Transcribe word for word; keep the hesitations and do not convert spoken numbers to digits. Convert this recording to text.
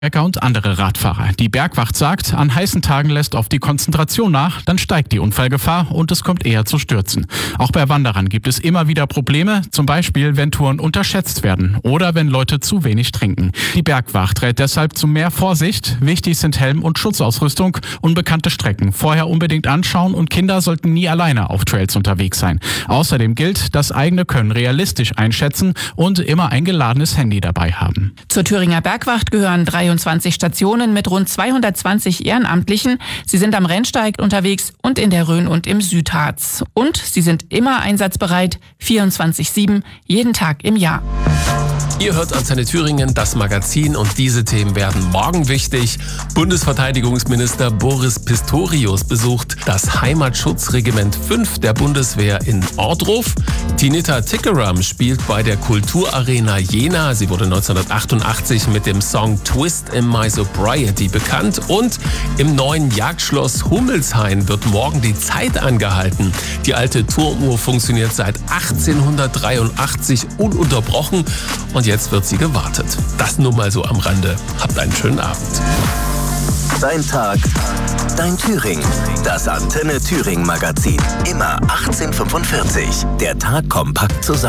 Trecker und andere Radfahrer. Die Bergwacht sagt, an heißen Tagen lässt oft die Konzentration nach, dann steigt die Unfallgefahr und es kommt eher zu Stürzen. Auch bei Wanderern gibt es immer wieder Probleme, zum Beispiel wenn Touren unterschätzt werden oder wenn Leute zu wenig trinken. Die Bergwacht rät deshalb zu mehr Vorsicht. Wichtig sind Helm und Schutzausrüstung, unbekannte Strecken vorher unbedingt anschauen und Kinder sollten nie alleine auf Trails unterwegs sein. Außerdem gilt, das eigene Können realistisch einschätzen und immer ein geladenes Handy dabei haben. Zur Thüringer Bergwacht gehören dreiundzwanzig Stationen mit rund zweihundertzwanzig Ehrenamtlichen. Sie sind am Rennsteig unterwegs und in der Rhön und im Südharz. Und sie sind immer einsatzbereit, vierundzwanzig sieben, jeden Tag im Jahr. Ihr hört Antenne Thüringen, das Magazin, und diese Themen werden morgen wichtig. Bundesverteidigungsminister Boris Pistorius besucht das Heimatschutzregiment fünf der Bundeswehr in Ohrdruf. Tinita Tikaram spielt bei der Kulturarena Jena. Sie wurde neunzehnhundertachtundachtzig mit dem Song Twist in My Sobriety bekannt. Und im neuen Jagdschloss Hummelshain wird morgen die Zeit angehalten. Die alte Turmuhr funktioniert seit achtzehnhundertdreiundachtzig ununterbrochen und jetzt wird sie gewartet. Das nur mal so am Rande. Habt einen schönen Abend. Dein Tag, dein Thüringen. Das Antenne Thüringen Magazin. Immer achtzehn Uhr fünfundvierzig. Der Tag kompakt zusammen.